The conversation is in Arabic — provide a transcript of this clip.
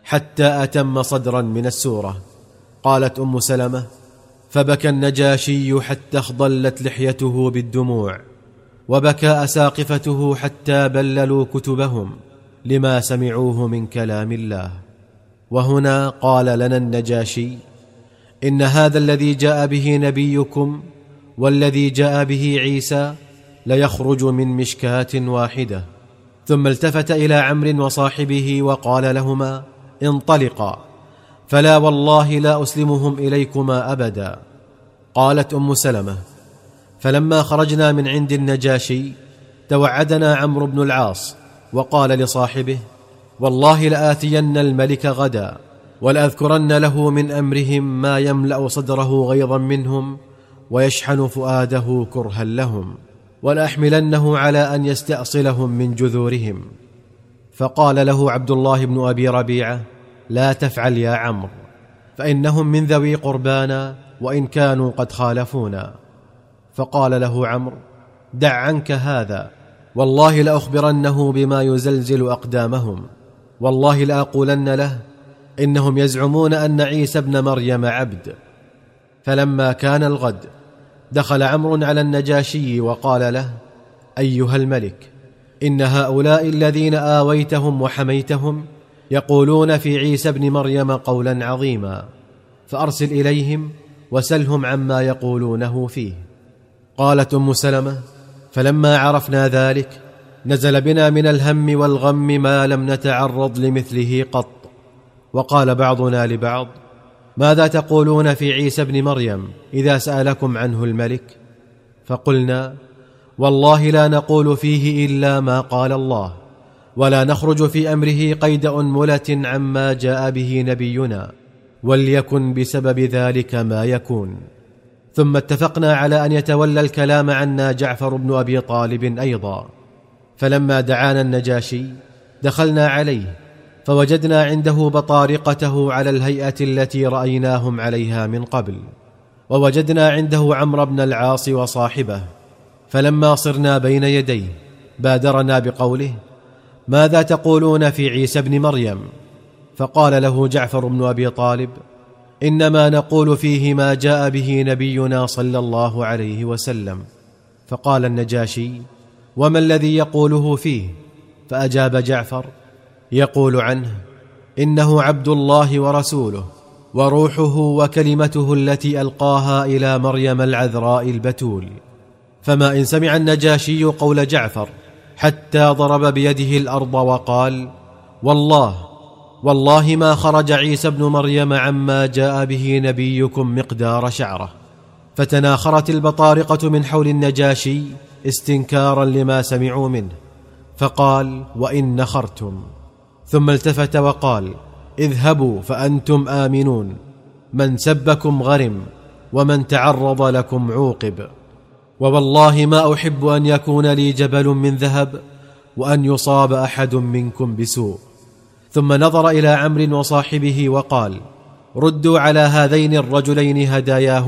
حتى أتم صدرا من السورة. قالت أم سلمة: فبكى النجاشي حتى اخضلت لحيته بالدموع، وبكى أساقفته حتى بللوا كتبهم لما سمعوه من كلام الله. وهنا قال لنا النجاشي: إن هذا الذي جاء به نبيكم والذي جاء به عيسى ليخرج من مشكاة واحدة. ثم التفت إلى عمرو وصاحبه وقال لهما: انطلقا، فلا والله لا أسلمهم إليكما أبدا. قالت أم سلمة: فلما خرجنا من عند النجاشي توعدنا عمرو بن العاص وقال لصاحبه: والله لآتين الملك غدا ولأذكرن له من أمرهم ما يملأ صدره غيظا منهم ويشحن فؤاده كرها لهم، ولأحملنه على أن يستأصلهم من جذورهم. فقال له عبد الله بن أبي ربيعة: لا تفعل يا عمرو، فإنهم من ذوي قربانا وإن كانوا قد خالفونا. فقال له عمرو: دع عنك هذا، والله لأخبرنه بما يزلزل أقدامهم، والله لأقولن له: إنهم يزعمون أن عيسى ابن مريم عبد. فلما كان الغد دخل عمرو على النجاشي وقال له: أيها الملك، إن هؤلاء الذين آويتهم وحميتهم يقولون في عيسى ابن مريم قولا عظيما، فأرسل إليهم وسلهم عما يقولونه فيه. قالت أم سلمة: فلما عرفنا ذلك نزل بنا من الهم والغم ما لم نتعرض لمثله قط. وقال بعضنا لبعض: ماذا تقولون في عيسى ابن مريم إذا سألكم عنه الملك؟ فقلنا: والله لا نقول فيه إلا ما قال الله، ولا نخرج في أمره قيد أنملة عما جاء به نبينا، وليكن بسبب ذلك ما يكون. ثم اتفقنا على أن يتولى الكلام عنا جعفر بن أبي طالب أيضا. فلما دعانا النجاشي دخلنا عليه فوجدنا عنده بطارقته على الهيئة التي رأيناهم عليها من قبل، ووجدنا عنده عمرو بن العاص وصاحبه. فلما صرنا بين يديه بادرنا بقوله: ماذا تقولون في عيسى ابن مريم؟ فقال له جعفر بن أبي طالب: إنما نقول فيه ما جاء به نبينا صلى الله عليه وسلم. فقال النجاشي: وما الذي يقوله فيه؟ فأجاب جعفر: يقول عنه: إنه عبد الله ورسوله وروحه وكلمته التي ألقاها إلى مريم العذراء البتول. فما إن سمع النجاشي قول جعفر حتى ضرب بيده الأرض وقال: والله ما خرج عيسى ابن مريم عما جاء به نبيكم مقدار شعره. فتناخرت البطارقة من حول النجاشي استنكارا لما سمعوا منه، فقال: وإن نخرتم. ثم التفت وقال: اذهبوا فأنتم آمنون، من سبكم غرم، ومن تعرض لكم عوقب. ووالله ما أحب أن يكون لي جبل من ذهب وأن يصاب أحد منكم بسوء. ثم نظر إلى عمرو وصاحبه وقال: ردوا على هذين الرجلين هداياهما